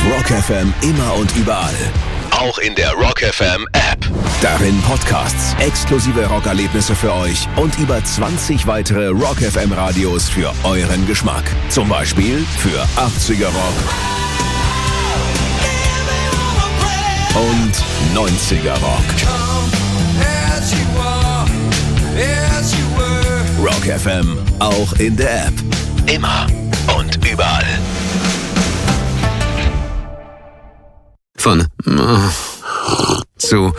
Rock FM immer und überall. Auch in der Rock FM App. Darin Podcasts, exklusive Rockerlebnisse für euch und über 20 weitere Rock FM Radios für euren Geschmack. Zum Beispiel für 80er Rock und 90er Rock. Rock FM, auch in der App. Immer und überall. Von zu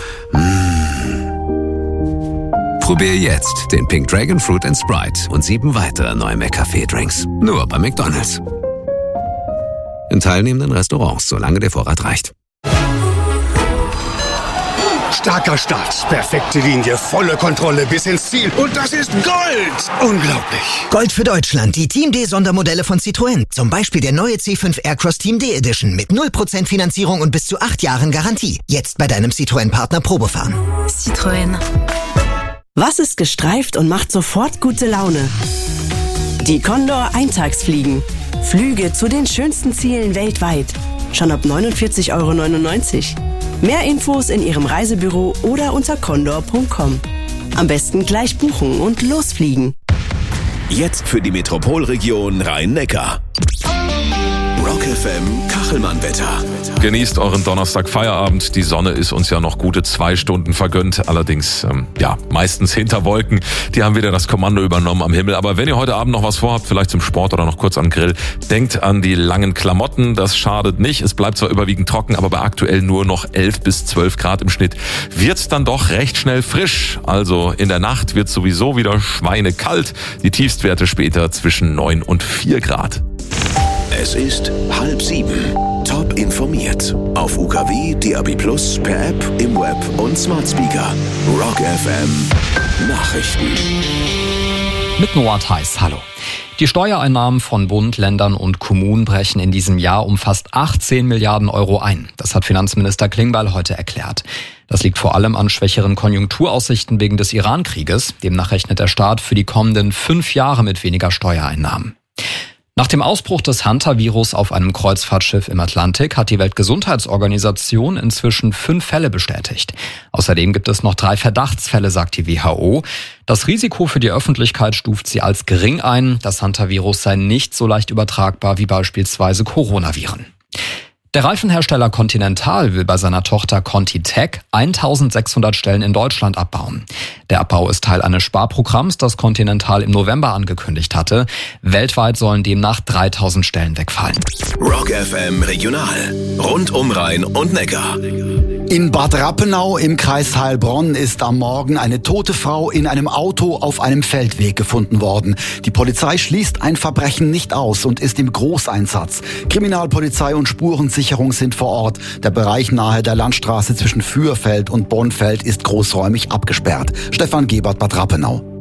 Probier jetzt den Pink Dragon Fruit & Sprite und 7 weitere neue McCafé-Drinks. Nur bei McDonald's. In teilnehmenden Restaurants, solange der Vorrat reicht. Starker Start, perfekte Linie, volle Kontrolle bis ins Ziel. Und das ist Gold! Unglaublich! Gold für Deutschland, die Team D-Sondermodelle von Citroën. Zum Beispiel der neue C5 Aircross Team D Edition mit 0% Finanzierung und bis zu 8 Jahren Garantie. Jetzt bei deinem Citroën-Partner Probefahren. Citroën. Was ist gestreift und macht sofort gute Laune? Die Condor Eintagsfliegen. Flüge zu den schönsten Zielen weltweit. Schon ab 49,99 €. Mehr Infos in Ihrem Reisebüro oder unter condor.com. Am besten gleich buchen und losfliegen. Jetzt für die Metropolregion Rhein-Neckar. Rock FM Kachelmann-Wetter. Genießt euren Donnerstag-Feierabend. Die Sonne ist uns ja noch gute 2 Stunden vergönnt. Allerdings, meistens hinter Wolken. Die haben wieder das Kommando übernommen am Himmel. Aber wenn ihr heute Abend noch was vorhabt, vielleicht zum Sport oder noch kurz an den Grill, denkt an die langen Klamotten. Das schadet nicht. Es bleibt zwar überwiegend trocken, aber bei aktuell nur noch 11 bis 12 Grad im Schnitt wird's dann doch recht schnell frisch. Also in der Nacht wird sowieso wieder schweinekalt. Die Tiefstwerte später zwischen 9 und 4 Grad. Es ist 6:30. Top informiert. Auf UKW, DAB+, per App, im Web und Smart Speaker. Rock FM Nachrichten. Mit Noah Theis, hallo. Die Steuereinnahmen von Bund, Ländern und Kommunen brechen in diesem Jahr um fast 18 Milliarden Euro ein. Das hat Finanzminister Klingbeil heute erklärt. Das liegt vor allem an schwächeren Konjunkturaussichten wegen des Iran-Krieges. Demnach rechnet der Staat für die kommenden 5 Jahre mit weniger Steuereinnahmen. Nach dem Ausbruch des Hunter-Virus auf einem Kreuzfahrtschiff im Atlantik hat die Weltgesundheitsorganisation inzwischen 5 Fälle bestätigt. Außerdem gibt es noch 3 Verdachtsfälle, sagt die WHO. Das Risiko für die Öffentlichkeit stuft sie als gering ein. Das Hunter-Virus sei nicht so leicht übertragbar wie beispielsweise Coronaviren. Der Reifenhersteller Continental will bei seiner Tochter ContiTech 1600 Stellen in Deutschland abbauen. Der Abbau ist Teil eines Sparprogramms, das Continental im November angekündigt hatte. Weltweit sollen demnach 3000 Stellen wegfallen. Rock FM Regional. Rund um Rhein und Neckar. In Bad Rappenau im Kreis Heilbronn ist am Morgen eine tote Frau in einem Auto auf einem Feldweg gefunden worden. Die Polizei schließt ein Verbrechen nicht aus und ist im Großeinsatz. Kriminalpolizei und Spurensicherung sind vor Ort. Der Bereich nahe der Landstraße zwischen Fürfeld und Bonnfeld ist großräumig abgesperrt. Stefan Gebert, Bad Rappenau.